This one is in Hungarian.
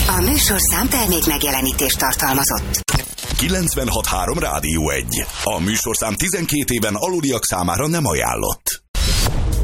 A műsorszám termék megjelenítést tartalmazott. 96.3 Rádió 1. A műsorszám 12 éven aluliak számára nem ajánlott.